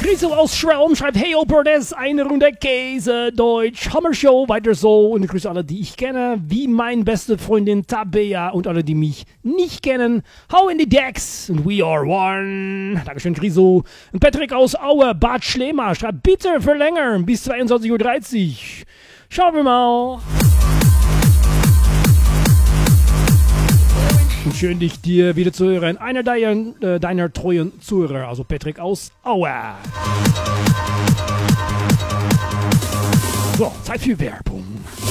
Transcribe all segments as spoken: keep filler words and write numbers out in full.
Riso aus Schraum schreibt, hey Opa, das ist eine Runde Käse, Deutsch, Hammershow, weiter so. Und ich grüße alle, die ich kenne, wie meine beste Freundin Tabea und alle, die mich nicht kennen. Hau in die Decks und we are one. Dankeschön, Riso. Und Patrick aus Aue, Bad Schlema, schreibt, bitte verlängern bis zweiundzwanzig Uhr dreißig. Schauen wir mal. Und schön, dich dir wieder zu hören. Einer deiner, äh, deiner treuen Zuhörer, also Patrick aus Aue. So, Zeit für Werbung.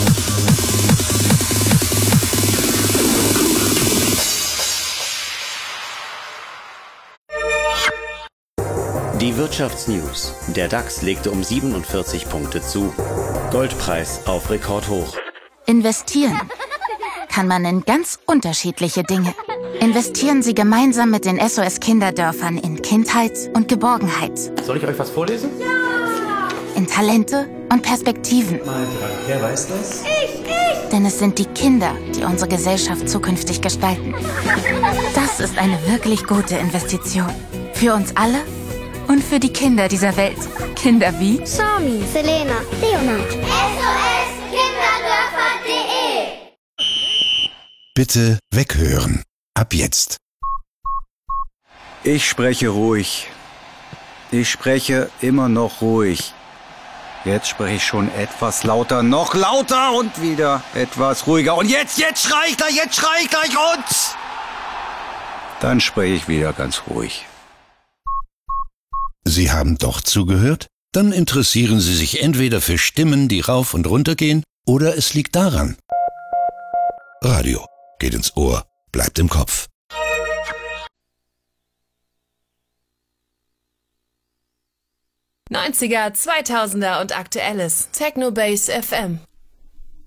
Die Wirtschaftsnews. Der DAX legte um siebenundvierzig Punkte zu. Goldpreis auf Rekordhoch. Investieren kann man in ganz unterschiedliche Dinge. Investieren Sie gemeinsam mit den S O S-Kinderdörfern in Kindheit und Geborgenheit. Soll ich euch was vorlesen? Ja! In Talente und Perspektiven. Mal dran. Wer weiß das? Ich, ich! Denn es sind die Kinder, die unsere Gesellschaft zukünftig gestalten. Das ist eine wirklich gute Investition. Für uns alle und für die Kinder dieser Welt. Kinder wie Sami, Selena, Leonard. S O S Kinderdörfer punkt de. Bitte weghören. Ab jetzt. Ich spreche ruhig. Ich spreche immer noch ruhig. Jetzt spreche ich schon etwas lauter, noch lauter und wieder etwas ruhiger. Und jetzt, jetzt schrei ich gleich, jetzt schrei ich gleich und... Dann spreche ich wieder ganz ruhig. Sie haben doch zugehört? Dann interessieren Sie sich entweder für Stimmen, die rauf und runter gehen, oder es liegt daran. Radio geht ins Ohr, bleibt im Kopf. neunziger, zweitausender und Aktuelles. Techno Base F M.